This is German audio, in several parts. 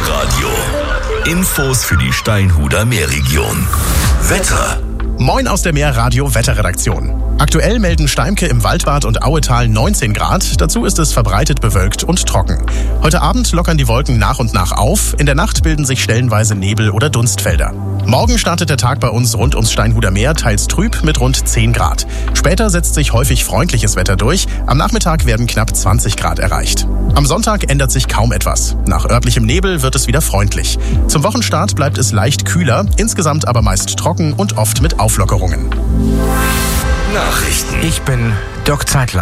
Meerradio. Infos für die Steinhuder Meerregion. Wetter. Moin aus der Meerradio-Wetterredaktion. Aktuell melden Steimke im Waldbad und Auetal 19 Grad. Dazu ist es verbreitet bewölkt und trocken. Heute Abend lockern die Wolken nach und nach auf. In der Nacht bilden sich stellenweise Nebel- oder Dunstfelder. Morgen startet der Tag bei uns rund ums Steinhuder Meer teils trüb mit rund 10 Grad. Später setzt sich häufig freundliches Wetter durch. Am Nachmittag werden knapp 20 Grad erreicht. Am Sonntag ändert sich kaum etwas. Nach örtlichem Nebel wird es wieder freundlich. Zum Wochenstart bleibt es leicht kühler, insgesamt aber meist trocken und oft mit Auflockerungen. Nachrichten. Ich bin Doc Zeitler.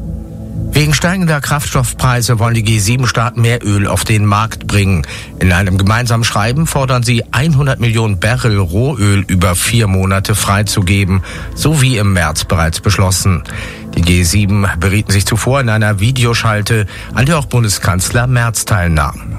Wegen steigender Kraftstoffpreise wollen die G7-Staaten mehr Öl auf den Markt bringen. In einem gemeinsamen Schreiben fordern sie 100 Millionen Barrel Rohöl über 4 Monate freizugeben, so wie im März bereits beschlossen. Die G7 berieten sich zuvor in einer Videoschalte, an der auch Bundeskanzler Merz teilnahm.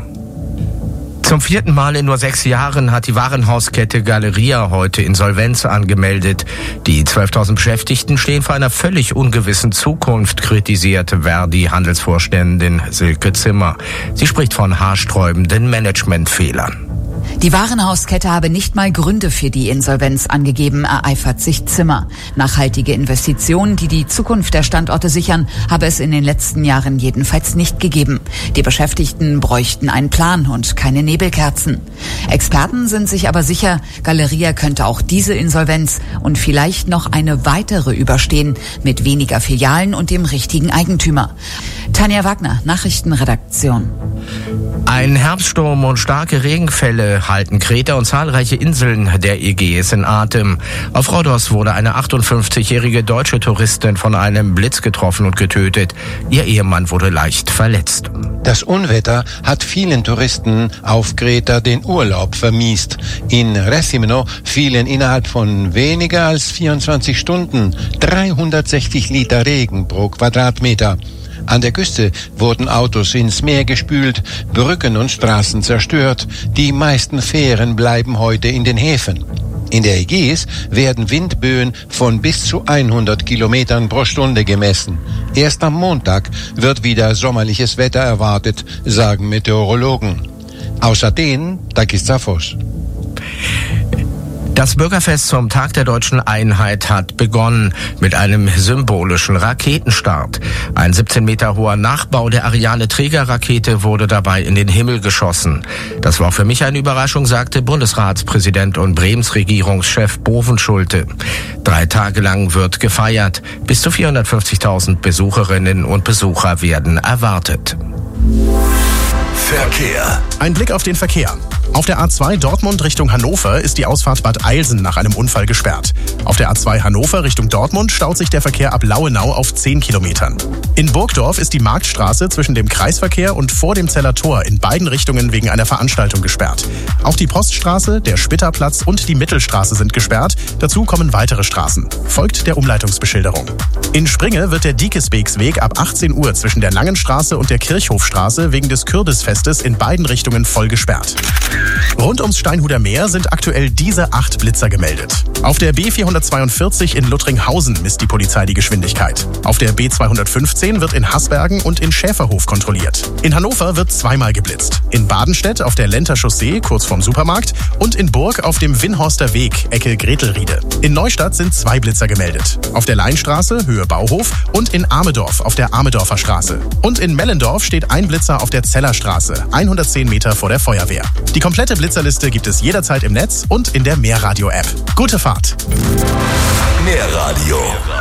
Zum 4. Mal in nur 6 Jahren hat die Warenhauskette Galeria heute Insolvenz angemeldet. Die 12.000 Beschäftigten stehen vor einer völlig ungewissen Zukunft, kritisierte Verdi-Handelsvorständin Silke Zimmer. Sie spricht von haarsträubenden Managementfehlern. Die Warenhauskette habe nicht mal Gründe für die Insolvenz angegeben, ereifert sich Zimmer. Nachhaltige Investitionen, die die Zukunft der Standorte sichern, habe es in den letzten Jahren jedenfalls nicht gegeben. Die Beschäftigten bräuchten einen Plan und keine Nebelkerzen. Experten sind sich aber sicher, Galeria könnte auch diese Insolvenz und vielleicht noch eine weitere überstehen, mit weniger Filialen und dem richtigen Eigentümer. Tanja Wagner, Nachrichtenredaktion. Ein Herbststurm und starke Regenfälle halten Kreta und zahlreiche Inseln der Ägäis in Atem. Auf Rhodos wurde eine 58-jährige deutsche Touristin von einem Blitz getroffen und getötet. Ihr Ehemann wurde leicht verletzt. Das Unwetter hat vielen Touristen auf Kreta den Urlaub vermiest. In Rethymno fielen innerhalb von weniger als 24 Stunden 360 Liter Regen pro Quadratmeter. An der Küste wurden Autos ins Meer gespült, Brücken und Straßen zerstört. Die meisten Fähren bleiben heute in den Häfen. In der Ägäis werden Windböen von bis zu 100 Kilometern pro Stunde gemessen. Erst am Montag wird wieder sommerliches Wetter erwartet, sagen Meteorologen. Aus Athen, Takis Zaphos. Das Bürgerfest zum Tag der Deutschen Einheit hat begonnen mit einem symbolischen Raketenstart. Ein 17 Meter hoher Nachbau der Ariane-Trägerrakete wurde dabei in den Himmel geschossen. Das war auch für mich eine Überraschung, sagte Bundesratspräsident und Bremens Regierungschef Bovenschulte. 3 Tage lang wird gefeiert. Bis zu 450.000 Besucherinnen und Besucher werden erwartet. Verkehr. Ein Blick auf den Verkehr. Auf der A2 Dortmund Richtung Hannover ist die Ausfahrt Bad Eilsen nach einem Unfall gesperrt. Auf der A2 Hannover Richtung Dortmund staut sich der Verkehr ab Lauenau auf 10 Kilometern. In Burgdorf ist die Marktstraße zwischen dem Kreisverkehr und vor dem Zeller Tor in beiden Richtungen wegen einer Veranstaltung gesperrt. Auch die Poststraße, der Spitterplatz und die Mittelstraße sind gesperrt. Dazu kommen weitere Straßen. Folgt der Umleitungsbeschilderung. In Springe wird der Diekesbeeksweg ab 18 Uhr zwischen der Langenstraße und der Kirchhofstraße wegen des Kürbisfestes in beiden Richtungen voll gesperrt. Rund ums Steinhuder Meer sind aktuell diese 8 Blitzer gemeldet. Auf der B442 in Luttringhausen misst die Polizei die Geschwindigkeit. Auf der B215 wird in Haßbergen und in Schäferhof kontrolliert. In Hannover wird zweimal geblitzt. In Badenstedt auf der Lenter Chaussee, kurz vorm Supermarkt, und in Burg auf dem Winhorster Weg, Ecke Gretelriede. In Neustadt sind 2 Blitzer gemeldet. Auf der Leinstraße, Höhe Bauhof, und in Amedorf auf der Amedorfer Straße. Und in Mellendorf steht ein Blitzer auf der Zellerstraße, 110 Meter vor der Feuerwehr. Die komplette Blitzerliste gibt es jederzeit im Netz und in der Meerradio-App. Gute Fahrt! Meerradio.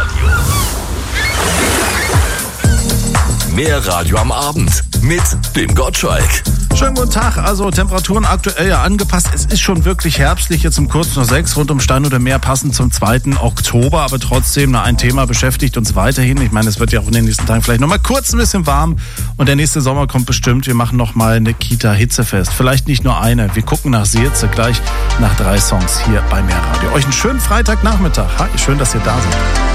Meerradio am Abend mit dem Gottschalk. Schönen guten Tag. Also Temperaturen aktuell ja angepasst. Es ist schon wirklich herbstlich, jetzt um kurz nach 6 rund um Steinhuder Meer, passend zum 2. Oktober. Aber trotzdem, ein Thema beschäftigt uns weiterhin. Ich meine, es wird ja auch in den nächsten Tagen vielleicht noch mal kurz ein bisschen warm. Und der nächste Sommer kommt bestimmt. Wir machen noch mal eine Kita-Hitzefest. Vielleicht nicht nur eine. Wir gucken nach Seelze gleich nach 3 Songs hier bei Meerradio. Euch einen schönen Freitagnachmittag. Schön, dass ihr da seid.